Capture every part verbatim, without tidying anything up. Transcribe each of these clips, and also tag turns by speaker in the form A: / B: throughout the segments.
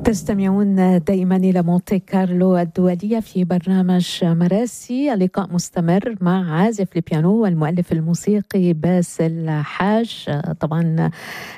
A: تستمعون دائما إلى مونتي كارلو الدولية في برنامج مراسي. اللقاء مستمر مع عازف البيانو والمؤلف الموسيقي باسل حاج. طبعا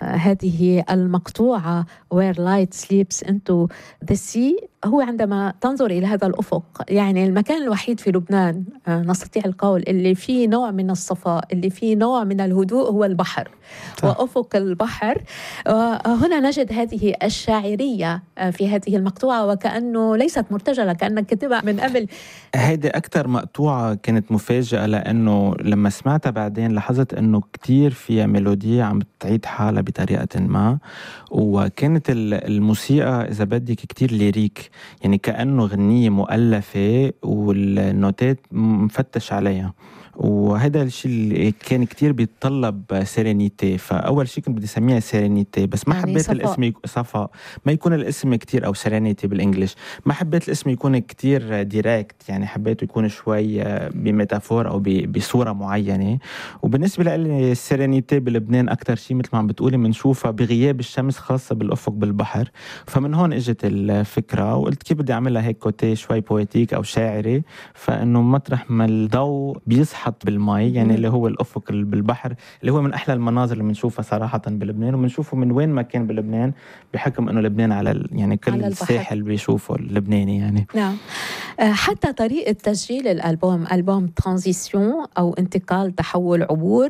A: هذه المقطوعة Where Light Sleeps Into the Sea هو عندما تنظر إلى هذا الأفق، يعني المكان الوحيد في لبنان نستطيع القول اللي فيه نوع من الصفاء، اللي فيه نوع من الهدوء، هو البحر صح. وأفق البحر. هنا نجد هذه الشاعرية في هذه المقطوعة وكأنه ليست مرتجلة، كأنك كتبها من قبل.
B: هيدي أكتر مقطوعة كانت مفاجأة، لأنه لما سمعتها بعدين لاحظت أنه كتير فيها ميلودية عم تعيد حالها بطريقة ما، وكانت الموسيقى إذا بدك كتير ليريك، يعني كأنه غنية مؤلفة والنوتات مفتش عليها. وهذا الشيء اللي كان كتير بيتطلب سيرينيتي، فأول شيء كنت بدي سميها سيرينيتي، بس ما يعني حبيت صفاء. الاسم يك... صفاء ما يكون الاسم كتير، أو سيرينيتي بالإنجليش، ما حبيت الاسم يكون كتير ديريكت، يعني حبيته يكون شوي بميتافور أو ب... بصورة معينة. وبالنسبة لي السيرينيتي بلبنان أكتر شيء مثل ما عم بتقولي منشوفها بغياب الشمس، خاصة بالأفق بالبحر، فمن هون إجت الفكرة وقلت كيف بدي أعملها هيك كوتي شوي بويتيك أو شاعري، فإنه مطرح ما الضوء بيصحى حط بالماء، يعني اللي هو الأفق بالبحر، اللي هو من أحلى المناظر اللي بنشوفها صراحة بلبنان، وبنشوفه من وين ما كان بلبنان، بحكم إنه لبنان على يعني كل الساحل بيشوفه اللبناني يعني.
A: نعم. حتى طريقة تسجيل الألبوم، ألبوم ترانزيسيون أو انتقال تحول عبور،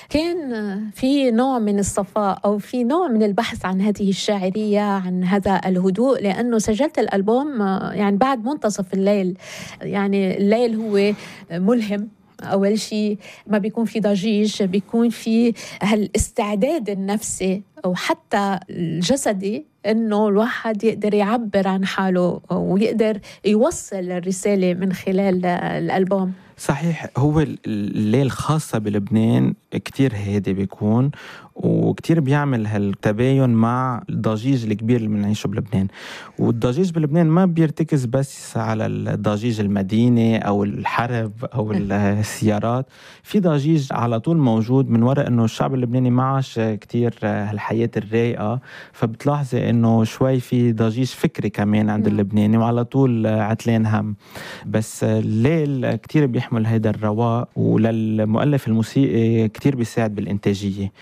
A: كان في نوع من الصفاء أو في نوع من البحث عن هذه الشاعرية، عن هذا الهدوء، لأنه سجلت الألبوم يعني بعد منتصف الليل. يعني الليل هو ملهم، أول شيء ما بيكون في ضجيج، بيكون في هالاستعداد النفسي أو حتى الجسدي إنه الواحد يقدر يعبر عن حاله ويقدر يوصل الرسالة من خلال الألبوم.
B: صحيح، هو الليل خاصة بلبنان كتير هادي بيكون، وكتير بيعمل هالتباين مع الضجيج الكبير اللي بنعيشه بلبنان. والضجيج بلبنان ما بيرتكز بس على الضجيج المدينة أو الحرب أو السيارات، في ضجيج على طول موجود من وراء إنه الشعب اللبناني ما عاش كتير هالحياة الرايقة، فبتلاحظي إنه شوي في ضجيج فكري كمان عند اللبناني، وعلى طول عتلين هم. بس الليل كتير بيحمل هيدا الرواق، وللمؤلف الموسيقي كتير بيساعد بالإنتاجية.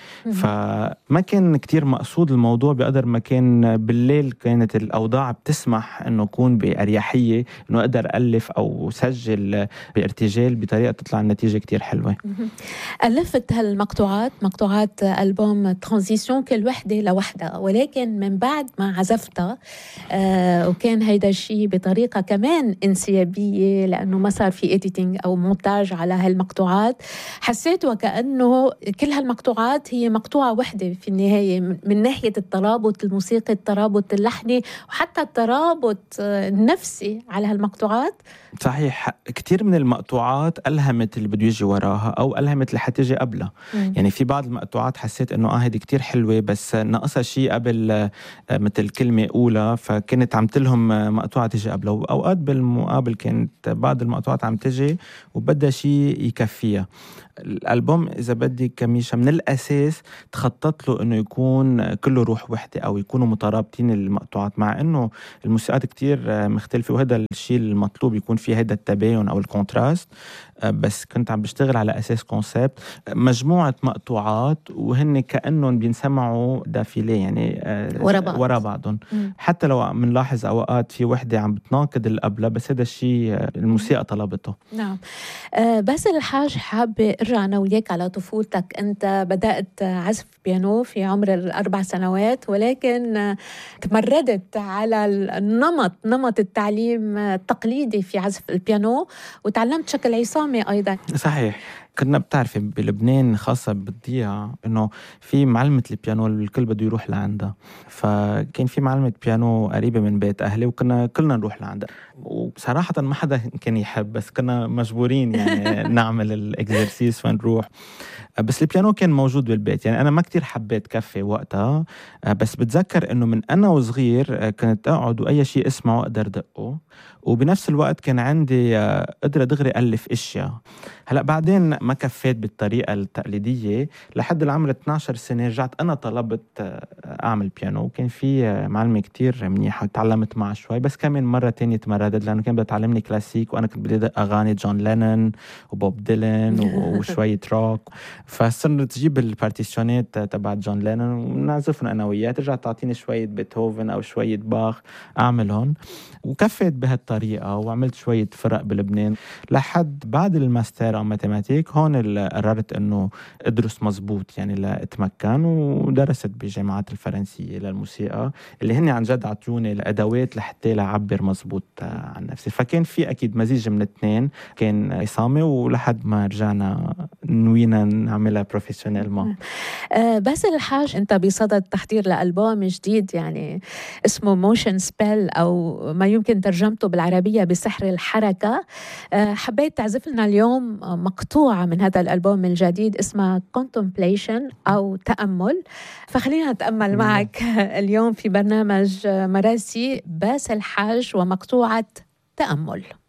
B: فما كان كتير مقصود الموضوع بقدر ما كان بالليل كانت الأوضاع بتسمح أنه يكون بأريحية، أنه أقدر ألف أو سجل بارتجال بطريقة تطلع النتيجة كتير حلوة.
A: ألفت هالمقطوعات، مقطوعات ألبوم ترانزيسيون، كل وحدة لوحدة، ولكن من بعد ما عزفتها آه وكان هيدا الشيء بطريقة كمان انسيابية، لأنه ما صار في إديتينج أو مونتاج على هالمقطوعات، حسيت وكأنه كل هالمقطوعات هي مقطوعة واحدة في النهاية، من ناحية الترابط الموسيقي، الترابط اللحني، وحتى الترابط النفسي على هالمقطوعات.
B: صحيح، كتير من المقطوعات ألهمت اللي بده يجي وراها أو ألهمت اللي حتيجي قبلها. م. يعني في بعض المقطوعات حسيت إنه آه هيدي كتير حلوة بس ناقصها شيء قبل، مثل كلمة أولى، فكنت عم تلهم مقطوعة تيجي قبلها. وأوقات بالمقابل كانت بعض المقطوعات عم تيجي وبدها شيء يكفيها. الألبوم إذا بدي كميشة من الأساس تخطط له إنه يكون كله روح وحدة أو يكونوا مترابطين المقطوعات، مع إنه الموسيقات كتير مختلفة، وهذا الشيء المطلوب يكون فيه هذا التباين أو الكونتراست. بس كنت عم بشتغل على أساس كونسبت مجموعة مقطوعات وهن كأنهم بينسمعوا دافلي، يعني
A: ورا بعض.
B: ورا بعضهم. حتى لو منلاحظ أوقات في وحدة عم بتناقض القبلة، بس هذا الشيء الموسيقى طلبته.
A: نعم. أه باسل الحاج، حابة ارجع أنا وياك على طفولتك. أنت بدأت عزف بيانو في عمر الأربع سنوات، ولكن تمردت على النمط نمط التعليم التقليدي في عزف البيانو وتعلمت بشكل عصامي أيضا.
B: صحيح، كنا بتعرفي بلبنان خاصة بالضيعة إنه في معلمة البيانو الكل بده يروح لعندها، فكان في معلمة بيانو قريبة من بيت أهلي وكنا كلنا نروح لعندها. وصراحة ما حدا كان يحب، بس كنا مجبورين يعني نعمل الإكزرسيس ونروح. بس البيانو كان موجود بالبيت، يعني أنا ما كتير حبيت كفي وقتها، بس بتذكر إنه من أنا وصغير كنت أقعد وأي شيء اسمعه أقدر دقه، وبنفس الوقت كان عندي قدرة دغري ألف إشياء. هلأ بعدين ما كفيت بالطريقة التقليدية. لحد العمر اثني عشر سنة رجعت أنا طلبت أعمل بيانو، وكان في معلمة كتير منيحة تعلمت معها شوي، بس كمان مرة تانية تمردت لأنه كان بتعلمني كلاسيك وأنا كنت بدي أدق أغاني جون لينن وبوب ديلن وشوية روك. فصرت تجيب البارتيشنات تبع جون لينن ونعزفهم أنا وياه، ترجع تعطيني شوية بيتهوفن أو شوية باخ أعملهم، وكفيت بهالطريقة. وعملت شوية فرق بلبنان لحد بعد الماستر أو ماتيماتيك. هون قررت أنه أدرس مزبوط يعني لأتمكن، ودرست بجامعات الفرنسية للموسيقى اللي هن عن جد عطوني الأدوات لحتى لعبر مزبوط عن نفسي. فكان في أكيد مزيج من الاثنين، كان إصامة ولحد ما رجعنا نوينا نعملها بروفيسيونيل ما.
A: آه باسل الحاج، أنت بصدد تحضير لألبوم جديد يعني اسمه موشن سبيل، أو ما يمكن ترجمته بالعربية بسحر الحركة. آه حبيت تعزف لنا اليوم مقطوعة من هذا الألبوم الجديد اسمها Contemplation أو تأمل. فخلينا نتأمل معك اليوم في برنامج مراسي باسل الحاج ومقطوعة تأمل.